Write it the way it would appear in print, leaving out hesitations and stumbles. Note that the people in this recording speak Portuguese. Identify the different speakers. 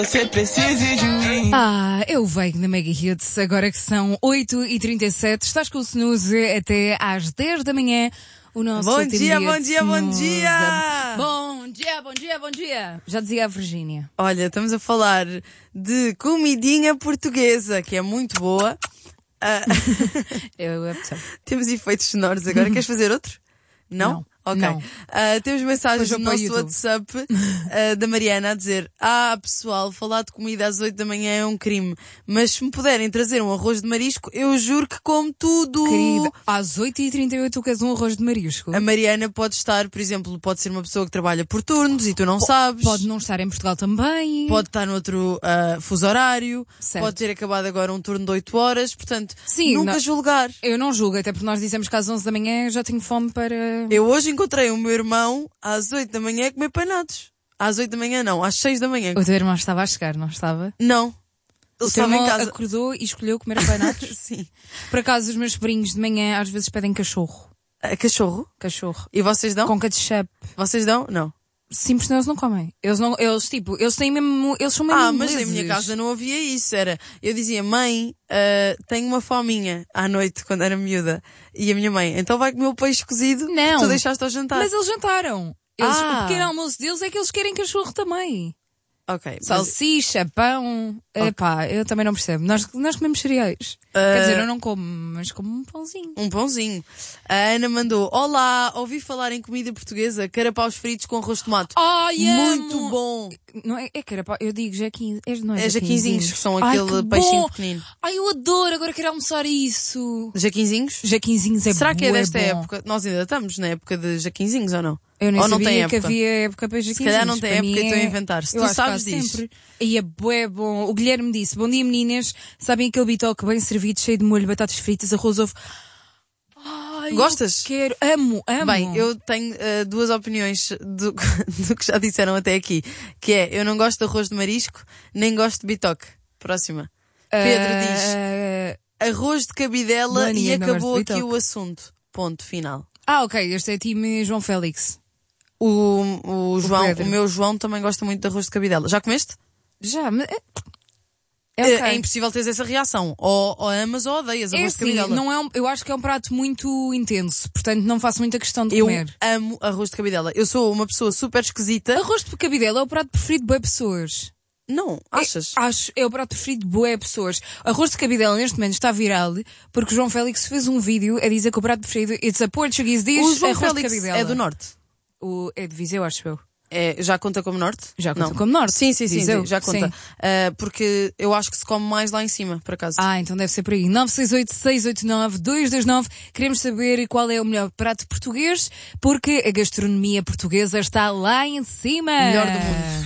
Speaker 1: Você precisa de mim.
Speaker 2: Eu venho na Mega Hits, agora que são 8h37, estás com o Snooze até às 10 da manhã. O nosso
Speaker 3: Bom
Speaker 2: último
Speaker 3: dia,
Speaker 2: de
Speaker 3: bom dia, bom
Speaker 2: Snooze.
Speaker 3: dia!
Speaker 2: Bom dia, bom dia, bom dia! Já dizia a Virgínia.
Speaker 3: Olha, estamos a falar de comidinha portuguesa, que é muito boa. Temos efeitos sonoros agora. Queres fazer outro? Não? Ok.
Speaker 2: Não.
Speaker 3: Temos mensagens
Speaker 2: Pois
Speaker 3: no
Speaker 2: vou para o
Speaker 3: nosso
Speaker 2: YouTube.
Speaker 3: WhatsApp da Mariana a dizer: pessoal, falar de comida às 8 da manhã é um crime, mas se me puderem trazer um arroz de marisco, eu juro que como tudo.
Speaker 2: Querida, às 8h38 tu queres um arroz de marisco?
Speaker 3: A Mariana pode estar, por exemplo, pode ser uma pessoa que trabalha por turnos e tu não sabes.
Speaker 2: Pode não estar em Portugal também.
Speaker 3: Pode estar noutro fuso horário.
Speaker 2: Certo.
Speaker 3: Pode ter acabado agora um turno de 8 horas. Portanto,
Speaker 2: Sim,
Speaker 3: nunca
Speaker 2: não-
Speaker 3: julgar.
Speaker 2: Eu não julgo, até porque nós dizemos que às 11 da manhã eu já tenho fome para...
Speaker 3: Eu hoje encontrei o meu irmão às 8 da manhã a comer panados. Às 8 da manhã não, às 6 da manhã.
Speaker 2: O teu irmão estava a chegar, não estava?
Speaker 3: Não. Ele
Speaker 2: O teu
Speaker 3: estava em
Speaker 2: irmão
Speaker 3: casa.
Speaker 2: acordou e escolheu comer panados?
Speaker 3: Sim.
Speaker 2: Por acaso, os meus sobrinhos de manhã às vezes pedem cachorro.
Speaker 3: Cachorro?
Speaker 2: Cachorro.
Speaker 3: E vocês dão?
Speaker 2: Com ketchup.
Speaker 3: Vocês dão? Não.
Speaker 2: Sim, porque senão eles não comem. Eles têm mesmo, eles são mesmo
Speaker 3: Mas
Speaker 2: ingleses.
Speaker 3: em minha casa não havia isso. Eu dizia: mãe, tenho uma fominha à noite, quando era miúda. E a minha mãe: então vai comer o peixe cozido que
Speaker 2: Não.
Speaker 3: tu deixaste ao jantar.
Speaker 2: Mas eles jantaram. O pequeno almoço deles é que eles querem cachorro também.
Speaker 3: Ok. mas-
Speaker 2: Salsicha, pão. Epá, eu também não percebo. Nós comemos cereais. Quer dizer, eu não como, mas como um pãozinho.
Speaker 3: Um pãozinho. A Ana mandou: olá, ouvi falar em comida portuguesa, carapaus fritos com arroz de tomate.
Speaker 2: Ai,
Speaker 3: Muito
Speaker 2: amo.
Speaker 3: bom.
Speaker 2: Não é que era, eu digo jaquinhos. Não
Speaker 3: É jaquinzinhos, que são
Speaker 2: Ai,
Speaker 3: aquele
Speaker 2: que
Speaker 3: peixinho
Speaker 2: bom.
Speaker 3: pequenino.
Speaker 2: Ai, eu adoro, agora quero almoçar isso.
Speaker 3: Jaquinzinhos?
Speaker 2: Jaquinzinhos é
Speaker 3: Será que é
Speaker 2: bué
Speaker 3: desta
Speaker 2: bom.
Speaker 3: época? Nós ainda estamos na época de jaquinzinhos ou não?
Speaker 2: Eu nem
Speaker 3: ou não
Speaker 2: sabia
Speaker 3: tem
Speaker 2: que
Speaker 3: época?
Speaker 2: havia época para jaquinzinhos.
Speaker 3: Se calhar não tem
Speaker 2: Para
Speaker 3: época
Speaker 2: mim
Speaker 3: e estou a inventar. Se
Speaker 2: eu
Speaker 3: tu
Speaker 2: acho que
Speaker 3: sabes,
Speaker 2: há
Speaker 3: diz.
Speaker 2: sempre. E é bué bom. O Guilherme disse: bom dia meninas, sabem aquele bitoque bem servido, cheio de molho, batatas fritas, arroz, ovo. Ai,
Speaker 3: Gostas?
Speaker 2: eu quero, amo.
Speaker 3: Bem, eu tenho duas opiniões do que já disseram até aqui. Que é: eu não gosto de arroz de marisco, nem gosto de bitoque. Próxima. Pedro diz: arroz de cabidela
Speaker 2: Não,
Speaker 3: e
Speaker 2: ninguém não
Speaker 3: acabou
Speaker 2: gosta de
Speaker 3: aqui
Speaker 2: bitoque.
Speaker 3: o assunto. Ponto final.
Speaker 2: Ok, este é time João Félix.
Speaker 3: O João,
Speaker 2: Pedro.
Speaker 3: o meu João também gosta muito de arroz de cabidela. Já comeste?
Speaker 2: Já, mas... É
Speaker 3: É
Speaker 2: ok.
Speaker 3: impossível teres essa reação. Ou amas ou odeias
Speaker 2: É
Speaker 3: arroz de
Speaker 2: assim,
Speaker 3: cabidela.
Speaker 2: não é eu acho que é um prato muito intenso, portanto não faço muita questão de
Speaker 3: Eu
Speaker 2: comer.
Speaker 3: amo arroz de cabidela. Eu sou uma pessoa super esquisita.
Speaker 2: Arroz de cabidela é o prato preferido de boas pessoas.
Speaker 3: Não, achas?
Speaker 2: É o prato preferido de boas pessoas. Arroz de cabidela neste momento está viral porque o João Félix fez um vídeo a dizer que o prato preferido it's a Portuguese dish,
Speaker 3: O João
Speaker 2: arroz de
Speaker 3: Félix
Speaker 2: cabidela.
Speaker 3: é do Norte.
Speaker 2: É de Viseu, acho eu.
Speaker 3: Já conta como Norte?
Speaker 2: Já conta
Speaker 3: Não.
Speaker 2: como Norte.
Speaker 3: Sim,
Speaker 2: Viseu,
Speaker 3: já conta.
Speaker 2: sim.
Speaker 3: Porque eu acho que se come mais lá em cima, por acaso.
Speaker 2: Então deve ser por aí. 968-689-229. Queremos saber qual é o melhor prato português, porque a gastronomia portuguesa está lá em cima.
Speaker 3: Melhor do mundo.